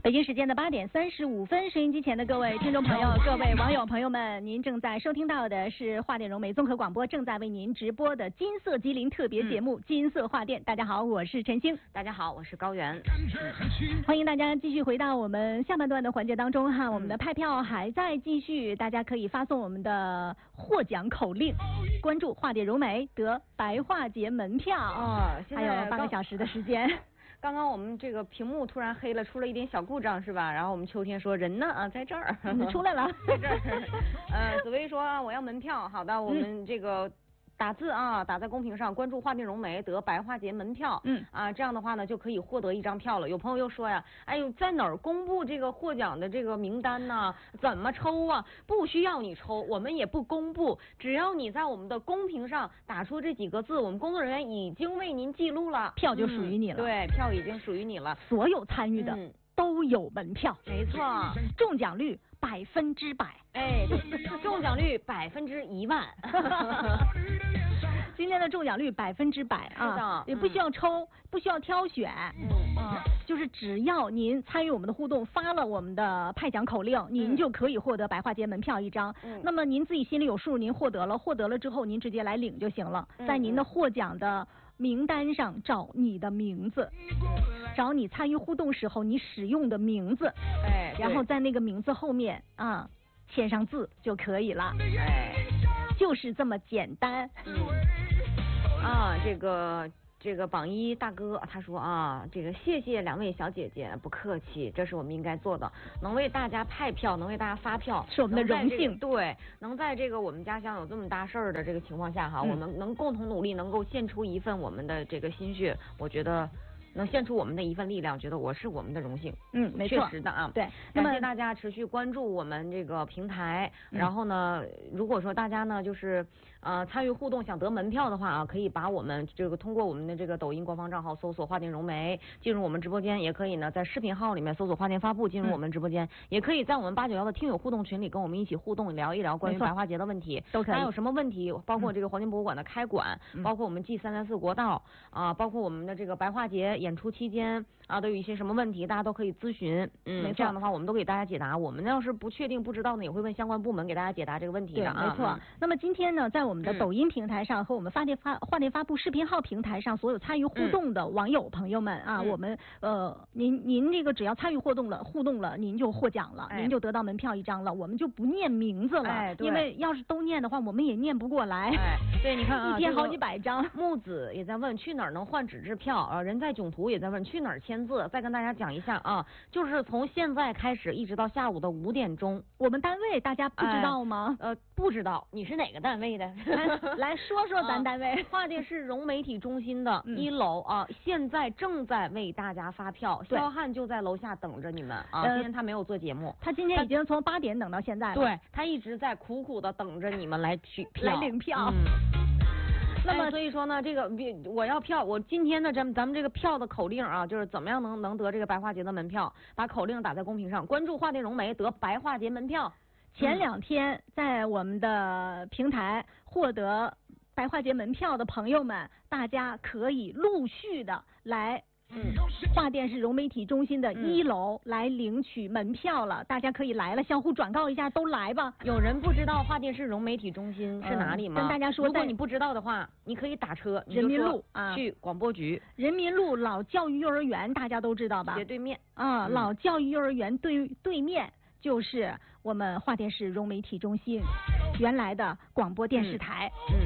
北京时间的8:35，收音机前的各位听众朋友、各位网友朋友们，您正在收听到的是华电融媒综合广播正在为您直播的金色吉林特别节目《金色话电》。大家好，我是陈星。 大家好，我是高原。 欢迎大家继续回到我们下半段的环节当中哈，我们的派票还在继续，大家可以发送我们的获奖口令，关注华电融媒得白化节门票。还有8个小时的时间。 刚刚我们这个屏幕突然黑了，出了一点小故障是吧？然后我们秋天说人呢啊，在这儿， 你出来了， 在这儿。紫薇说我要门票，好的，我们这个。打字啊，打在公屏上，关注华电融媒得白化节门票。这样的话呢，就可以获得1张票了。有朋友又说呀，哎呦，在哪儿公布这个获奖的这个名单呢？怎么抽啊？不需要你抽，我们也不公布，只要你在我们的公屏上打出这几个字，我们工作人员已经为您记录了， 票就属于你了。 对，票已经属于你了。 所有参与的都有门票， 没错， 中奖率100%。 哎，对，中奖率10000%。 今天的中奖率100%啊，也不需要抽，不需要挑选，就是只要您参与我们的互动，发了我们的派奖口令，您就可以获得白化节门票1张。那么您自己心里有数，您获得了之后，您直接来领就行了，在您的获奖的名单上找你的名字，找你参与互动时候你使用的名字，然后在那个名字后面签上字就可以了，就是这么简单。 这个榜一大哥他说这个谢谢2位小姐姐，不客气，这是我们应该做的，能为大家派票，能为大家发票， 是我们的荣幸。 对，能在这个我们家乡有这么大事儿的这个情况下哈，我们能共同努力，能够献出一份我们的这个心血，我觉得。能献出我们的一份力量，觉得是我们的荣幸。 没错， 确实的啊。 对， 感谢大家持续关注我们这个平台。然后呢，如果说大家呢就是参与互动想得门票的话可以把我们这个通过我们的这个抖音官方账号搜索华电融媒进入我们直播间，也可以呢在视频号里面搜索华电发布进入我们直播间，也可以在我们891的听友互动群里跟我们一起互动，聊一聊关于白化节的问题， 都可以。 还有什么问题？包括这个黄金博物馆的开馆，包括我们 G334国道包括我们的这个白化节演出期间都有一些什么问题，大家都可以咨询。这样的话我们都给大家解答。我们要是不确定不知道呢，也会问相关部门给大家解答这个问题的。 没错。那么今天呢，在我们的抖音平台上和我们华电发布视频号平台上，所有参与互动的网友朋友们我们您这个只要参与互动了，您就获奖了，您就得到门票1张了。我们就不念名字了，因为要是都念的话，我们也念不过来。 对，你看一天好几百张。 木子也在问去哪儿能换纸质票人在囧途也在问去哪儿签字。再跟大家讲一下就是从现在开始一直到下午的5点钟， 我们单位大家不知道吗？ 不知道，你是哪个单位的？ 来说说咱单位。 华电市融媒体中心的1楼现在正在为大家发票，肖汉就在楼下等着你们今天他没有做节目， 他今天已经从8点等到现在了。 对，他一直在苦苦的等着你们来取票， 来领票。 那么所以说呢，这个我要票，我今天的咱们这个票的口令就是怎么样能得这个白化节的门票，把口令打在公屏上，关注华电融媒得白化节门票。 前2天在我们的平台获得白化节门票的朋友们，大家可以陆续的来华电市融媒体中心的1楼来领取门票了，大家可以来了，相互转告一下，都来吧。 有人不知道华电市融媒体中心是哪里吗？ 跟大家说， 如果你不知道的话，你可以打车人民路去广播局。 人民路老教育幼儿园大家都知道吧？ 斜对面老教育幼儿园对面就是我们华电市融媒体中心原来的广播电视台。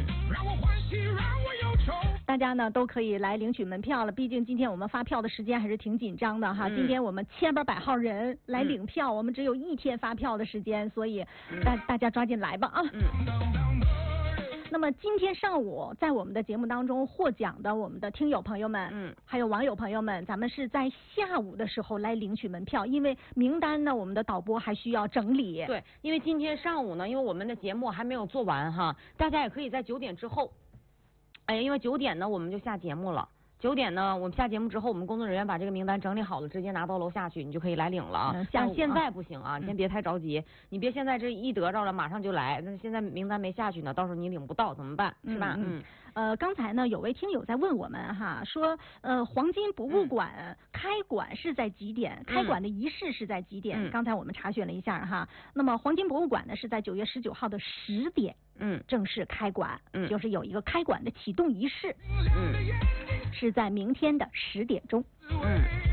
大家呢都可以来领取门票了，毕竟今天我们发票的时间还是挺紧张的哈。今天我们千百号人来领票，我们只有1天发票的时间，所以大家抓紧来吧那么今天上午在我们的节目当中获奖的我们的听友朋友们还有网友朋友们，咱们是在下午的时候来领取门票，因为名单呢我们的导播还需要整理。 对，因为今天上午呢，因为我们的节目还没有做完大家也可以在9点之后因为9点呢我们就下节目了， 9点呢，我们下节目之后，我们工作人员把这个名单整理好了，直接拿到楼下去，你就可以来领了啊。像现在不行啊，你先别太着急，你别现在这一得着了马上就来，那现在名单没下去呢，到时候你领不到怎么办？是吧？ 刚才呢有位听友在问我们哈，说黄金博物馆开馆是在几点？开馆的仪式是在几点？刚才我们查询了一下哈，那么黄金博物馆呢是在9月19号的10点，正式开馆，就是有一个开馆的启动仪式，是在明天的10点钟。